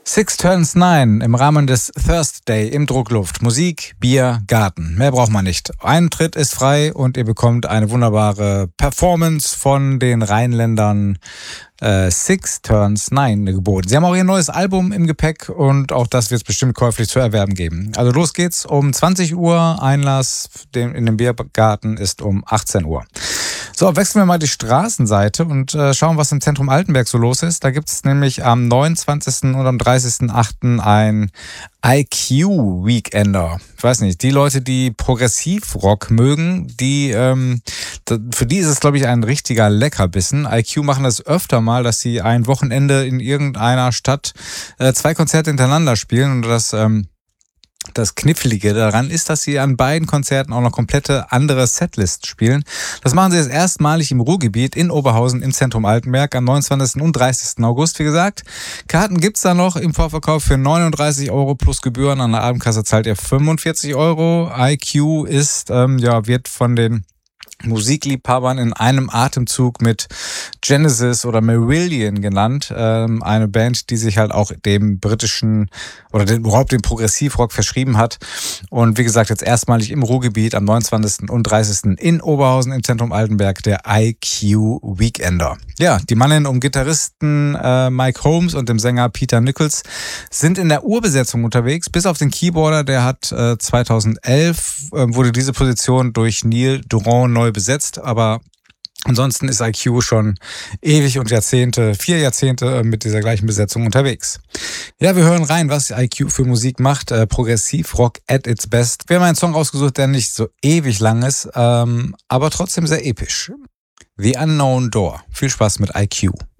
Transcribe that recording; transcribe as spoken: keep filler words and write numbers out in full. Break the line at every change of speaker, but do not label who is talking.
Six Turns Nine im Rahmen des Thursday im Druckluft. Musik, Bier, Garten. Mehr braucht man nicht. Eintritt ist frei und ihr bekommt eine wunderbare Performance von den Rheinländern äh, Six Turns Nine geboten. Sie haben auch ihr neues Album im Gepäck und auch das wird es bestimmt käuflich zu erwerben geben. Also los geht's um zwanzig Uhr. Einlass in den Biergarten ist um achtzehn Uhr. So, wechseln wir mal die Straßenseite und äh, schauen, was im Zentrum Altenberg so los ist. Da gibt es nämlich am neunundzwanzigsten und am dreißigsten achten ein I Q Weekender. Ich weiß nicht, die Leute, die Progressivrock mögen, die ähm, für die ist es, glaube ich, ein richtiger Leckerbissen. I Q machen das öfter mal, dass sie ein Wochenende in irgendeiner Stadt äh, zwei Konzerte hintereinander spielen und das ähm, Das Knifflige daran ist, dass sie an beiden Konzerten auch noch komplette andere Setlist spielen. Das machen sie jetzt erstmalig im Ruhrgebiet in Oberhausen im Zentrum Altenberg am neunundzwanzigsten und dreißigsten August. Wie gesagt, Karten gibt's da noch im Vorverkauf für neununddreißig Euro plus Gebühren. An der Abendkasse zahlt ihr fünfundvierzig Euro. I Q ist, ähm, ja, wird von den Musikliebhabern in einem Atemzug mit Genesis oder Marillion genannt. Ähm, eine Band, die sich halt auch dem britischen oder dem, überhaupt dem Progressivrock verschrieben hat. Und wie gesagt, jetzt erstmalig im Ruhrgebiet am neunundzwanzigsten und dreißigsten in Oberhausen im Zentrum Altenberg der I Q Weekender. Ja, die Mannen um Gitarristen äh, Mike Holmes und dem Sänger Peter Nichols sind in der Urbesetzung unterwegs. Bis auf den Keyboarder, der hat äh, zweitausendelf äh, wurde diese Position durch Neil Durand neu besetzt, aber ansonsten ist I Q schon ewig und Jahrzehnte, vier Jahrzehnte mit dieser gleichen Besetzung unterwegs. Ja, wir hören rein, was I Q für Musik macht. Äh, Progressivrock at its best. Wir haben einen Song rausgesucht, der nicht so ewig lang ist, ähm, aber trotzdem sehr episch. The Unknown Door. Viel Spaß mit I Q.